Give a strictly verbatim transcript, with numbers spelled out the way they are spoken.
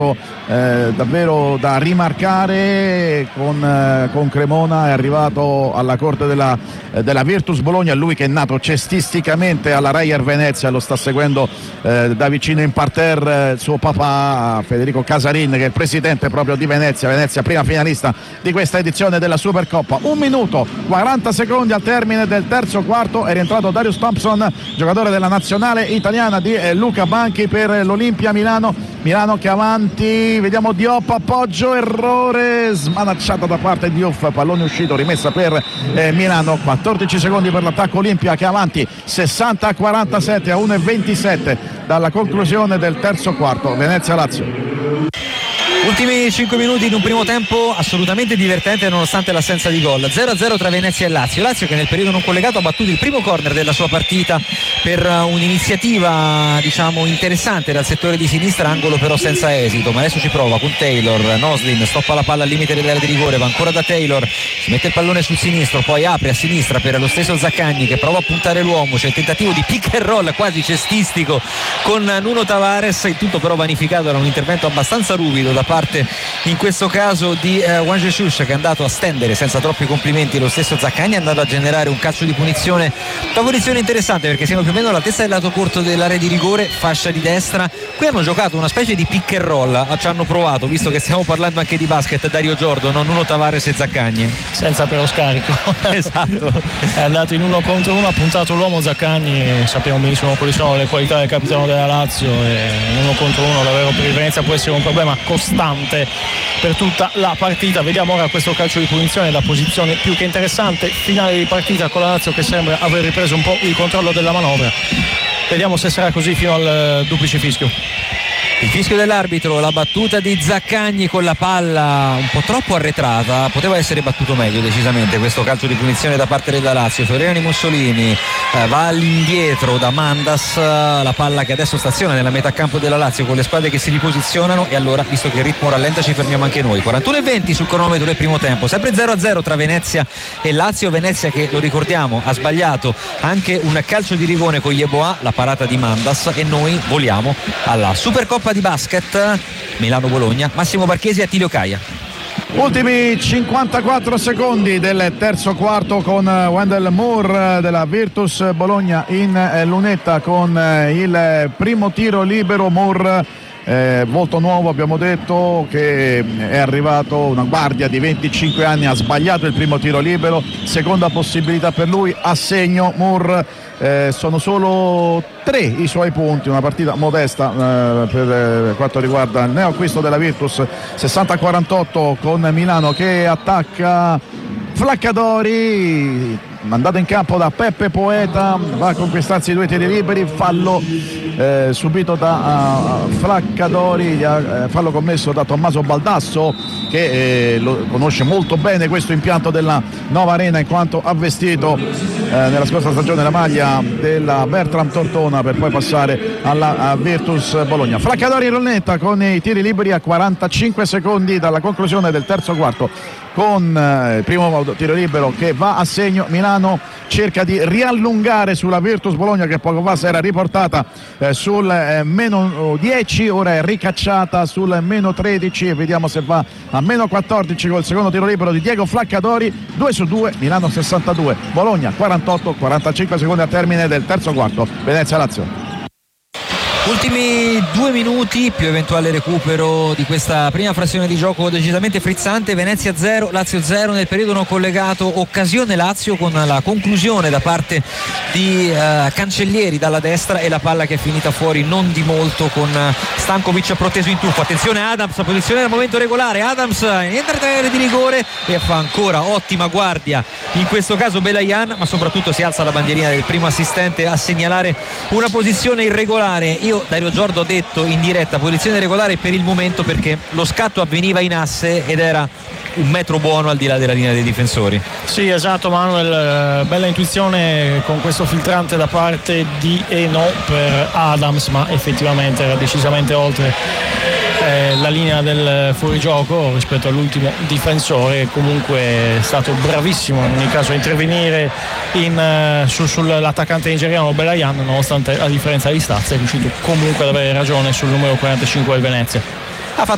Eh, davvero da rimarcare con, eh, con Cremona. È arrivato alla corte della, eh, della Virtus Bologna, lui che è nato cestisticamente alla Reyer Venezia, lo sta seguendo eh, da vicino in parterre il suo papà Federico Casarin, che è il presidente proprio di Venezia. Venezia prima finalista di questa edizione della Supercoppa. Un minuto quaranta secondi al termine del terzo quarto, è rientrato Darius Thompson, giocatore della nazionale italiana di eh, Luca Banchi per l'Olimpia Milano. Milano che avanti, vediamo Diop, appoggio, errore, smanacciata da parte di Diouf, pallone uscito, rimessa per eh, Milano. Quattordici secondi per l'attacco Olimpia che avanti sessanta a quarantasette, a uno e ventisette dalla conclusione del terzo quarto. Venezia-Lazio. Ultimi cinque minuti in un primo tempo assolutamente divertente nonostante l'assenza di gol. zero a zero tra Venezia e Lazio. Lazio che nel periodo non collegato ha battuto il primo corner della sua partita per un'iniziativa diciamo interessante dal settore di sinistra, angolo però senza esito, ma adesso ci prova con Taylor. Noslin stoppa la palla al limite dell'area di rigore, va ancora da Taylor, si mette il pallone sul sinistro, poi apre a sinistra per lo stesso Zaccagni che prova a puntare l'uomo, c'è il tentativo di pick and roll quasi cestistico con Nuno Tavares, il tutto però vanificato da un intervento abbastanza ruvido da parte in questo caso di eh, Juan Jesus, che è andato a stendere senza troppi complimenti lo stesso Zaccagni, è andato a generare un calcio di punizione, una punizione interessante perché siamo più o meno all'altezza del lato corto dell'area di rigore, fascia di destra. Qui hanno giocato una specie di pick and roll, ci hanno provato, visto che stiamo parlando anche di basket, Dario Giordo, non Nuno Tavares e Zaccagni senza però scarico. Esatto, è andato in uno contro uno, ha puntato l'uomo Zaccagni, sappiamo benissimo quali sono le qualità del capitano della Lazio, e uno contro uno davvero per il Venezia può essere un problema costante per tutta la partita. Vediamo ora questo calcio di punizione da posizione più che interessante, finale di partita con la Lazio che sembra aver ripreso un po' il controllo della manovra. Vediamo se sarà così fino al duplice fischio. Il fischio dell'arbitro, la battuta di Zaccagni con la palla un po' troppo arretrata, poteva essere battuto meglio decisamente questo calcio di punizione da parte della Lazio. Floriani Mussolini eh, va all'indietro da Mandas, la palla che adesso staziona nella metà campo della Lazio con le squadre che si riposizionano, e allora visto che il ritmo rallenta ci fermiamo anche noi. quarantuno e venti sul cronometro del primo tempo, sempre zero a zero tra Venezia e Lazio. Venezia che, lo ricordiamo, ha sbagliato anche un calcio di rigore con Yeboah, la parata di Mandas, e noi voliamo alla Supercoppa di basket Milano-Bologna. Massimo Barchesi e Attilio Caia. Ultimi cinquantaquattro secondi del terzo quarto con Wendell Moore della Virtus Bologna in lunetta con il primo tiro libero. Moore Eh, volto nuovo, abbiamo detto, che è arrivato, una guardia di venticinque anni, ha sbagliato il primo tiro libero, seconda possibilità per lui, a segno Moore. Eh, sono solo tre i suoi punti, una partita modesta eh, per eh, quanto riguarda il neoacquisto della Virtus. Sessanta a quarantotto con Milano che attacca Flaccadori, mandato in campo da Peppe Poeta, va a conquistarsi due tiri liberi, fallo eh, subito da uh, Flaccadori, uh, fallo commesso da Tommaso Baldasso, che eh, lo conosce molto bene questo impianto della nuova arena, in quanto ha vestito eh, nella scorsa stagione la maglia della Bertram Tortona per poi passare alla Virtus Bologna. Flaccadori in lunetta con i tiri liberi a quarantacinque secondi dalla conclusione del terzo quarto, con eh, il primo tiro libero che va a segno. Milano cerca di riallungare sulla Virtus Bologna che poco fa si era riportata eh, sul eh, meno dieci, ora è ricacciata sul meno tredici, e vediamo se va a meno quattordici col secondo tiro libero di Diego Flaccadori. Due su due, Milano sessantadue, Bologna quarantotto, quarantacinque secondi al termine del terzo quarto. Venezia-Lazio. Ultimi due minuti più eventuale recupero di questa prima frazione di gioco decisamente frizzante. Venezia zero, Lazio zero nel periodo non collegato. Occasione Lazio con la conclusione da parte di uh, Cancellieri dalla destra, e la palla che è finita fuori non di molto con Stankovic proteso in tuffo. Attenzione Adams, posizione al momento regolare, Adams entra tra area di rigore e fa ancora ottima guardia in questo caso Belayan, ma soprattutto si alza la bandierina del primo assistente a segnalare una posizione irregolare. Io Dario Giordo ho detto in diretta posizione regolare per il momento perché lo scatto avveniva in asse ed era un metro buono al di là della linea dei difensori. Sì, esatto Manuel, bella intuizione con questo filtrante da parte di Eno per Adams, ma effettivamente era decisamente oltre eh, la linea del fuorigioco rispetto all'ultimo difensore. Comunque è stato bravissimo in ogni caso a intervenire in, su, sull'attaccante nigeriano Belayan, nonostante la differenza di stazza è riuscito comunque ad avere ragione sul numero quarantacinque del Venezia.